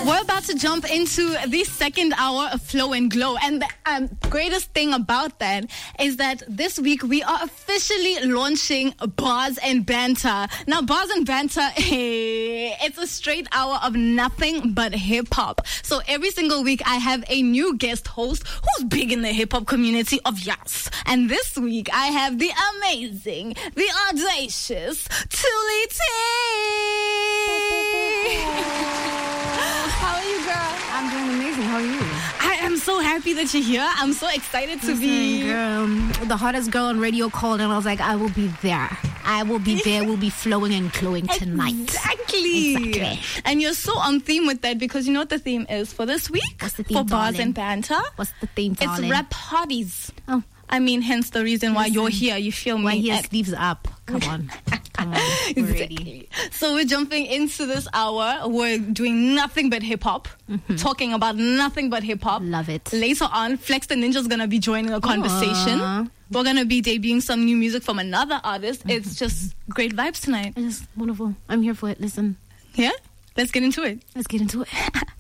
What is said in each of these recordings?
We're about to jump into the second hour of Flow and Glow. And the greatest thing about that is that this week we are officially launching Bars and Banter. Now, Bars and Banter, it's a straight hour of nothing but hip-hop. So every single week I have a new guest host who's big in the hip-hop community of Yas. And this week I have the amazing, the audacious Thuli T. How are you, girl? I'm doing amazing. How are you? I am so happy that you're here. I'm so excited to be... Girl, the hottest girl on radio called and I was like, I will be there. I will be there. We'll be flowing and glowing tonight. Exactly. And you're so on theme with that because you know what the theme is for this week? What's the theme, for Bars darling? and Banter? What's the theme, darling? It's rap parties. Oh. I mean, hence the reason why you're here. You feel me? Why he has sleeves up. Come on. Come on. We're ready. So we're jumping into this hour. We're doing nothing but hip-hop. Talking about nothing but hip-hop. Love it. Later on, Flex the Ninja's going to be joining the conversation. Aww. We're going to be debuting some new music from another artist. It's just great vibes tonight. It's wonderful. I'm here for it. Listen. Yeah? Let's get into it. Let's get into it.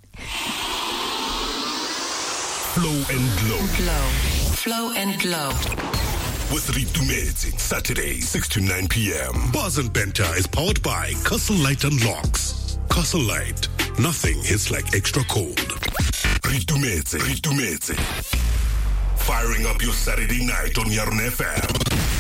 Flow and Glow. Flow and Glow. With Ritumezi, Saturday, 6 to 9 p.m. Bars and Banter is powered by Castle Light and Locks. Castle Light. Nothing hits like extra cold. Ritumezi. Firing up your Saturday night on Yarn FM.